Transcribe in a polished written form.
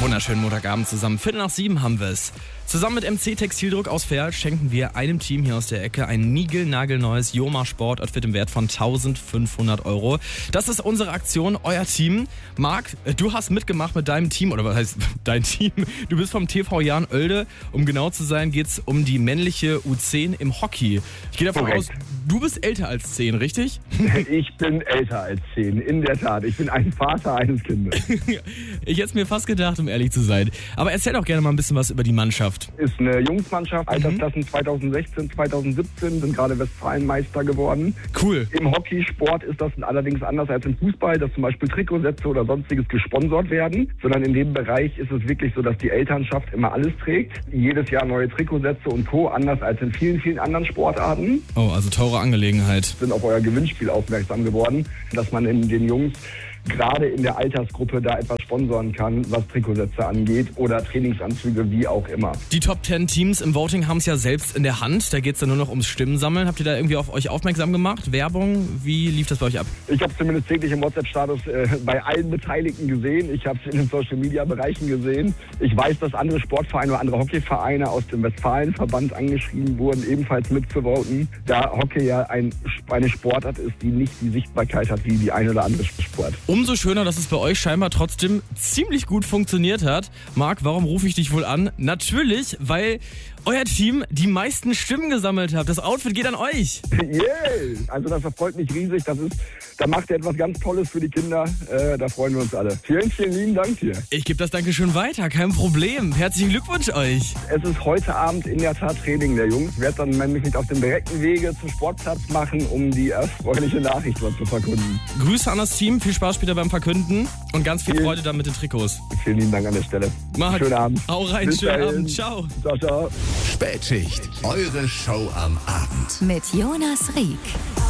wunderschönen Montagabend zusammen. 6:45 haben wir es. Zusammen mit MC Textildruck aus Verl schenken wir einem Team hier aus der Ecke ein niegelnagelneues Joma Sportoutfit im Wert von 1.500 €. Das ist unsere Aktion, euer Team. Marc, du hast mitgemacht mit deinem Team, oder was heißt dein Team? Du bist vom TV Jan Oelde. Um genau zu sein, geht es um die männliche U10 im Hockey. Ich gehe davon aus, du bist älter als 10, richtig? Ich bin älter als 10, in der Tat. Ich bin ein Vater eines Kindes. Ich hätte es mir fast gedacht, um ehrlich zu sein. Aber erzähl doch gerne mal ein bisschen was über die Mannschaft. Ist eine Jungsmannschaft, Altersklassen 2016, 2017, sind gerade Westfalenmeister geworden. Cool. Im Hockeysport ist das allerdings anders als im Fußball, dass zum Beispiel Trikotsätze oder sonstiges gesponsert werden, sondern in dem Bereich ist es wirklich so, dass die Elternschaft immer alles trägt. Jedes Jahr neue Trikotsätze und Co., anders als in vielen, vielen anderen Sportarten. Oh, also teure Angelegenheit. Sind auf euer Gewinnspiel aufmerksam geworden, dass man in den Jungs gerade in der Altersgruppe da etwas sponsoren kann, was Trikotsätze angeht oder Trainingsanzüge, wie auch immer. Die Top 10 Teams im Voting haben es ja selbst in der Hand. Da geht es dann nur noch ums Stimmensammeln. Habt ihr da irgendwie auf euch aufmerksam gemacht? Werbung? Wie lief das bei euch ab? Ich habe zumindest täglich im WhatsApp-Status bei allen Beteiligten gesehen. Ich habe es in den Social-Media-Bereichen gesehen. Ich weiß, dass andere Sportvereine oder andere Hockeyvereine aus dem Westfalenverband angeschrieben wurden, ebenfalls mitzuvoten, da Hockey ja eine Sportart ist, die nicht die Sichtbarkeit hat wie die eine oder andere Sport. Umso schöner, dass es bei euch scheinbar trotzdem ziemlich gut funktioniert hat. Marc, warum rufe ich dich wohl an? Natürlich, weil euer Team die meisten Stimmen gesammelt hat. Das Outfit geht an euch. Yeah! Also das erfreut mich riesig. Da macht ihr etwas ganz Tolles für die Kinder. Da freuen wir uns alle. Vielen, vielen lieben Dank dir. Ich gebe das Dankeschön weiter, kein Problem. Herzlichen Glückwunsch euch. Es ist heute Abend in der Tat Training der Jungs. Ich werde dann mich auf dem direkten Wege zum Sportplatz machen, um die erfreuliche Nachricht dort zu verkünden. Grüße an das Team, viel Spaß später beim Verkünden und ganz viel Freude dann mit den Trikots. Vielen lieben Dank an der Stelle. Marc, schönen Abend. Hau rein, Bis schönen dahin. Abend. Ciao. Ciao, ciao. Spätschicht, eure Show am Abend. Mit Jonas Rieck.